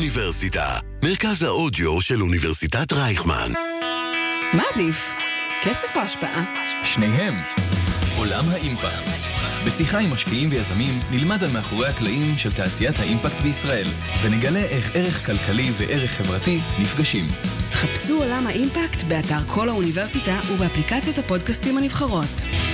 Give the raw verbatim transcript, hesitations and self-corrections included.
האוניברסיטה, מרכז האודיו של אוניברסיטת רייכמן. מה עדיף? כסף או השפעה? שניהם. עולם האימפקט. בשיחה עם משקיעים ויזמים נלמד על מאחורי הקלעים של תעשיית האימפקט בישראל, ונגלה איך ערך כלכלי וערך חברתי נפגשים. חפשו עולם האימפקט באתר כל האוניברסיטה ובאפליקציות הפודקאסטים הנבחרות.